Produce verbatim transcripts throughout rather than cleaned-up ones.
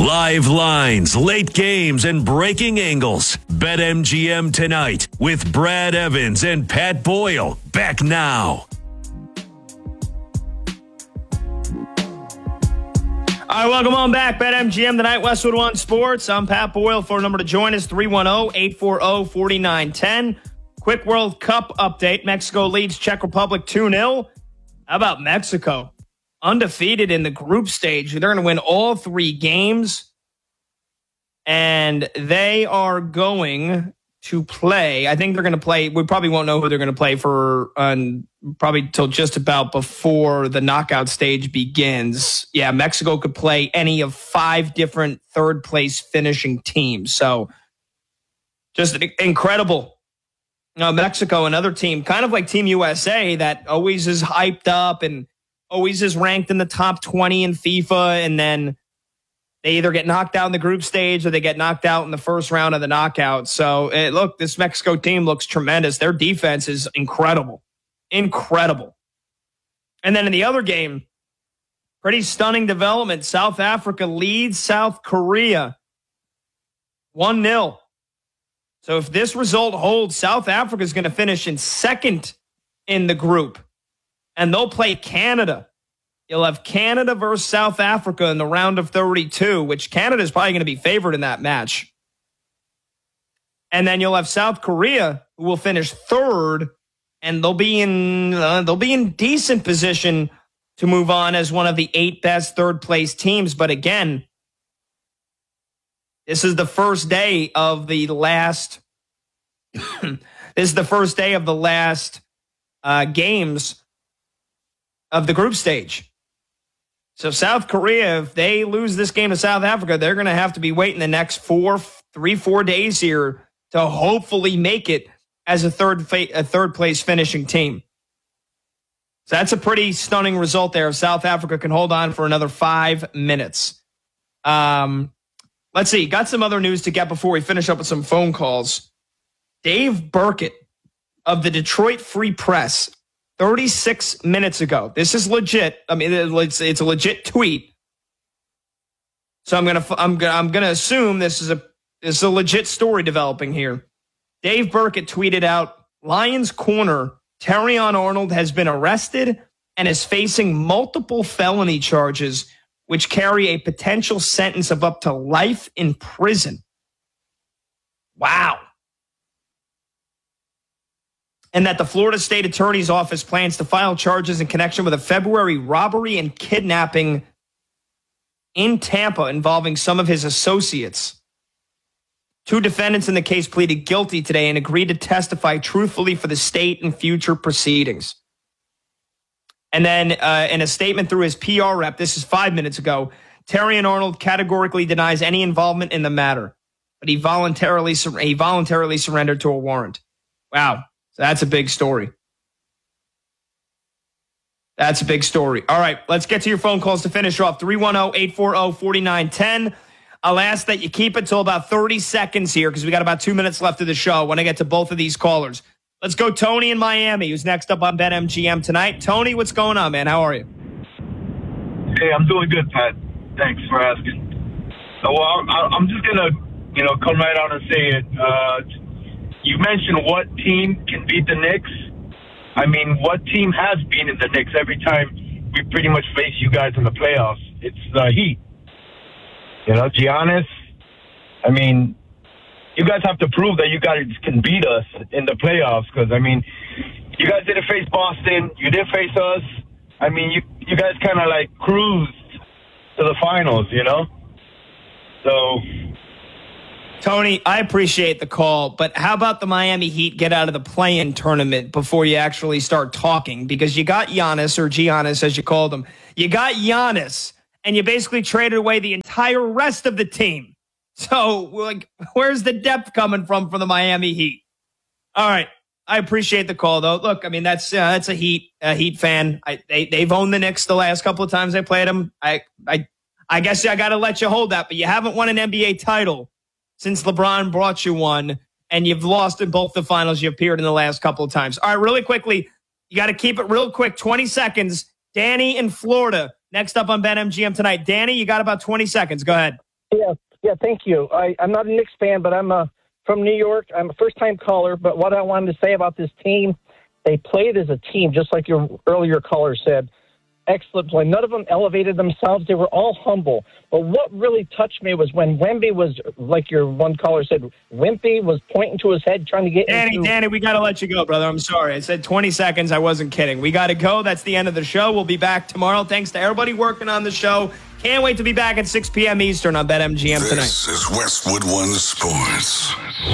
Live lines, late games, and breaking angles. BetMGM tonight with Brad Evans and Pat Boyle. Back now. All right, welcome on back. BetMGM tonight, Westwood One Sports. I'm Pat Boyle. Phone number to join us, three one zero, eight four zero, four nine one zero. Quick World Cup update. Mexico leads Czech Republic two nil. How about Mexico? Undefeated in the group stage. They're going to win all three games. And they are going to play. I think they're going to play. We probably won't know who they're going to play for um, probably till just about before the knockout stage begins. Yeah, Mexico could play any of five different third place finishing teams. So just incredible. Uh, Mexico, another team, kind of like Team U S A, that always is hyped up and always is ranked in the top twenty in FIFA, and then they either get knocked out in the group stage or they get knocked out in the first round of the knockout. So, it, look, this Mexico team looks tremendous. Their defense is incredible. Incredible. And then in the other game, pretty stunning development. South Africa leads South Korea one nil. So if this result holds, South Africa is going to finish in second in the group. And they'll play Canada. You'll have Canada versus South Africa in the round of thirty-two, which Canada is probably going to be favored in that match. And then you'll have South Korea, who will finish third, and they'll be in uh, they'll be in decent position to move on as one of the eight best third place teams. But again, this is the first day of the last. this is the first day of the last uh, games of the group stage. So South Korea, if they lose this game to South Africa, they're going to have to be waiting the next four, three, four days here to hopefully make it as a third, a third place finishing team. So that's a pretty stunning result there. If South Africa can hold on for another five minutes. Um, let's see. Got some other news to get before we finish up with some phone calls. Dave Burkett of the Detroit Free Press, thirty-six minutes ago. This is legit. I mean, it's, it's a legit tweet. So I'm gonna I'm gonna I'm gonna assume this is a this is a legit story developing here. Dave Burkett tweeted out, Lions corner Terrion Arnold has been arrested and is facing multiple felony charges, which carry a potential sentence of up to life in prison. Wow. And that the Florida State Attorney's Office plans to file charges in connection with a February robbery and kidnapping in Tampa involving some of his associates. Two defendants in the case pleaded guilty today and agreed to testify truthfully for the state in future proceedings. And then uh, in a statement through his P R rep, this is five minutes ago, Terrion Arnold categorically denies any involvement in the matter, but he voluntarily sur- he voluntarily surrendered to a warrant. Wow. So that's a big story. That's a big story. All right, let's get to your phone calls to finish off. three one zero, eight four zero, four nine one zero. I'll ask that you keep it till about thirty seconds here because we got about two minutes left of the show. I want to get to both of these callers. Let's go Tony in Miami, who's next up on BetMGM tonight. Tony, what's going on, man? How are you? Hey, I'm doing good, Pat. Thanks for asking. So, well, I'm just going to, you know, come right out and say it. Uh, You mentioned what team can beat the Knicks. I mean, what team has beaten the Knicks every time we pretty much face you guys in the playoffs? It's the Heat. You know, Giannis. I mean, you guys have to prove that you guys can beat us in the playoffs because, I mean, you guys didn't face Boston. You did face us. I mean, you, you guys kind of like cruised to the finals, you know? So... Tony, I appreciate the call, but how about the Miami Heat get out of the play-in tournament before you actually start talking? Because you got Giannis, or Giannis as you called him. You got Giannis, and you basically traded away the entire rest of the team. So, like, where's the depth coming from for the Miami Heat? All right, I appreciate the call, though. Look, I mean, that's uh, that's a Heat a Heat fan. I, they, they've owned the Knicks the last couple of times they played them. I, I, I guess I got to let you hold that, but you haven't won an N B A title since LeBron brought you one, and you've lost in both the finals you appeared in the last couple of times. All right, really quickly, you got to keep it real quick, twenty seconds. Danny in Florida, next up on BetMGM tonight. Danny, you got about twenty seconds. Go ahead. Yeah, yeah, thank you. I, I'm not a Knicks fan, but I'm a, from New York. I'm a first-time caller, but what I wanted to say about this team, they played as a team, just like your earlier caller said. Excellent play. None of them elevated themselves. They were all humble. But what really touched me was when Wemby was, like your one caller said, Wemby was pointing to his head, trying to get Danny, into... Danny, we got to let you go, brother. I'm sorry. I said twenty seconds. I wasn't kidding. We got to go. That's the end of the show. We'll be back tomorrow. Thanks to everybody working on the show. Can't wait to be back at six p.m. Eastern on BetMGM tonight. This is Westwood One Sports.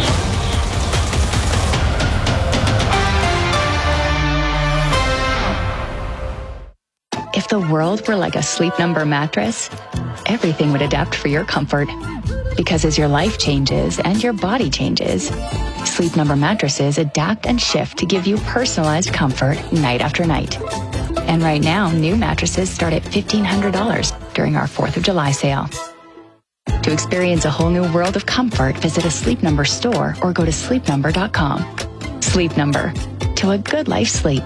If the world were like a Sleep Number mattress, everything would adapt for your comfort. Because as your life changes and your body changes, Sleep Number mattresses adapt and shift to give you personalized comfort night after night. And right now, new mattresses start at fifteen hundred dollars during our fourth of July sale. To experience a whole new world of comfort, visit a Sleep Number store or go to sleep number dot com. Sleep Number. To a good life sleep.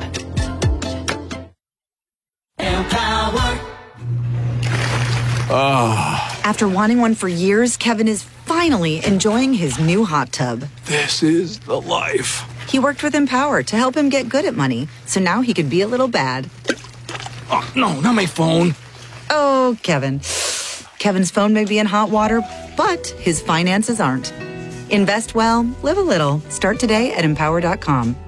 Oh. After wanting one for years, Kevin is finally enjoying his new hot tub. This is the life. He worked with Empower to help him get good at money, so now he could be a little bad. Oh, no, not my phone. Oh, Kevin. Kevin's phone may be in hot water, but his finances aren't. Invest well, live a little. Start today at empower dot com.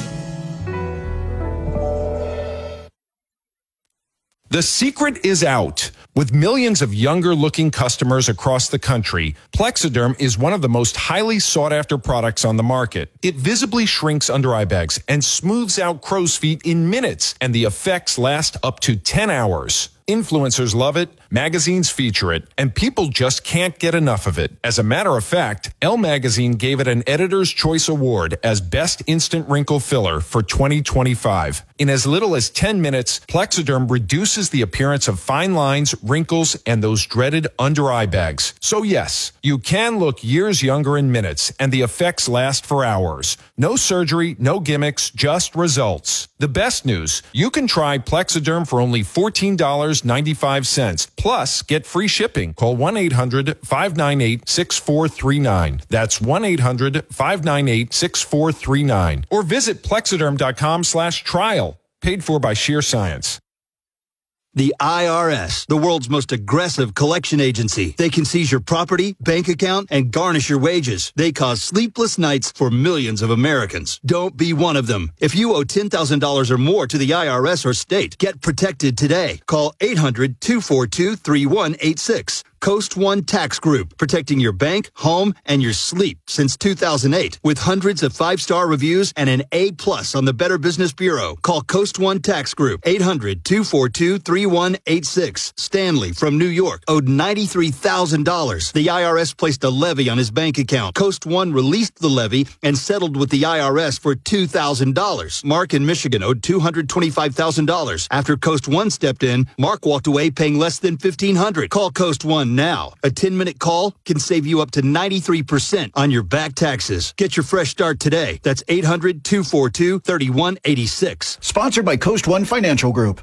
The secret is out. With millions of younger-looking customers across the country, Plexiderm is one of the most highly sought-after products on the market. It visibly shrinks under eye bags and smooths out crow's feet in minutes, and the effects last up to ten hours. Influencers love it, magazines feature it, and people just can't get enough of it. As a matter of fact, Elle Magazine gave it an Editor's Choice Award as Best Instant Wrinkle Filler for twenty twenty-five. In as little as ten minutes, Plexiderm reduces the appearance of fine lines, wrinkles, and those dreaded under-eye bags. So yes, you can look years younger in minutes, and the effects last for hours. No surgery, no gimmicks, just results. The best news, you can try Plexiderm for only fourteen dollars and ninety-five cents. Plus, get free shipping. Call one eight hundred five nine eight six four three nine. That's one eight hundred five nine eight six four three nine. Or visit plexiderm dot com slash trial. Paid for by Sheer Science. The I R S, the world's most aggressive collection agency. They can seize your property, bank account, and garnish your wages. They cause sleepless nights for millions of Americans. Don't be one of them. If you owe ten thousand dollars or more to the I R S or state, get protected today. Call eight hundred two four two three one eight six. Coast One Tax Group, protecting your bank, home, and your sleep since two thousand eight. With hundreds of five-star reviews and an A plus on the Better Business Bureau. Call Coast One Tax Group, eight hundred two four two three one eight six. Stanley from New York owed ninety-three thousand dollars. The I R S placed a levy on his bank account. Coast One released the levy and settled with the I R S for two thousand dollars. Mark in Michigan owed two hundred twenty-five thousand dollars. After Coast One stepped in, Mark walked away paying less than fifteen hundred dollars. Call Coast One now. A ten-minute call can save you up to ninety-three percent on your back taxes. Get your fresh start today. That's eight hundred two four two three one eight six. Sponsored by Coast One Financial Group.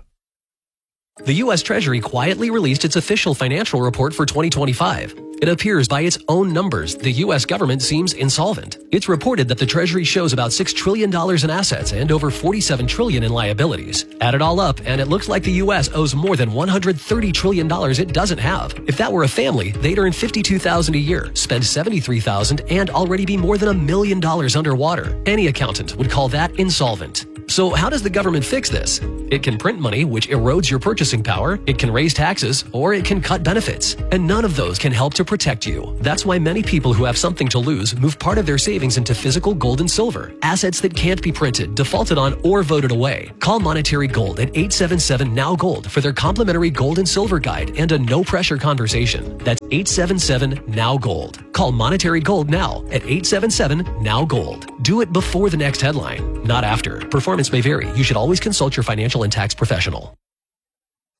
The U S Treasury quietly released its official financial report for twenty twenty-five. It appears by its own numbers, the U S government seems insolvent. It's reported that the Treasury shows about six trillion dollars in assets and over forty-seven trillion dollars in liabilities. Add it all up, and it looks like the U S owes more than one hundred thirty trillion dollars it doesn't have. If that were a family, they'd earn fifty-two thousand dollars a year, spend seventy-three thousand dollars, and already be more than a million dollars underwater. Any accountant would call that insolvent. So how does the government fix this? It can print money, which erodes your purchasing power, it can raise taxes, or it can cut benefits. And none of those can help to protect you. That's why many people who have something to lose move part of their savings into physical gold and silver, assets that can't be printed, defaulted on, or voted away. Call Monetary Gold at eight seven seven N O W Gold for their complimentary gold and silver guide and a no-pressure conversation. That's eight seven seven N O W Gold. Call Monetary Gold now at eight seven seven N O W Gold. Do it before the next headline, not after. Performance may vary. You should always consult your financial and tax professional.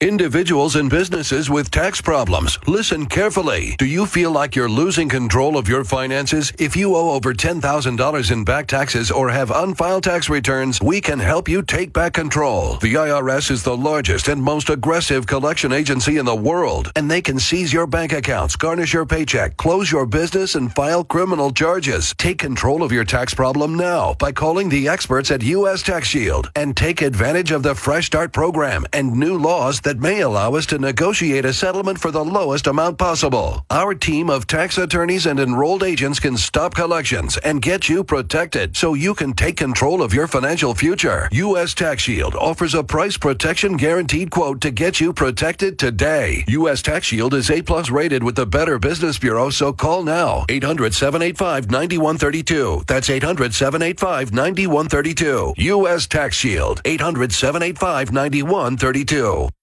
Individuals and businesses with tax problems, listen carefully. Do you feel like you're losing control of your finances? If you owe over ten thousand dollars in back taxes or have unfiled tax returns, we can help you take back control. The I R S is the largest and most aggressive collection agency in the world, and they can seize your bank accounts, garnish your paycheck, close your business, and file criminal charges. Take control of your tax problem now by calling the experts at U S Tax Shield and take advantage of the Fresh Start program and new laws that may allow us to negotiate a settlement for the lowest amount possible. Our team of tax attorneys and enrolled agents can stop collections and get you protected so you can take control of your financial future. U S Tax Shield offers a price protection guaranteed quote to get you protected today. U S Tax Shield is A plus rated with the Better Business Bureau, so call now. eight hundred, seven eight five, nine one three two. That's eight hundred, seven eight five, nine one three two. U S Tax Shield. eight hundred, seven eight five, nine one three two.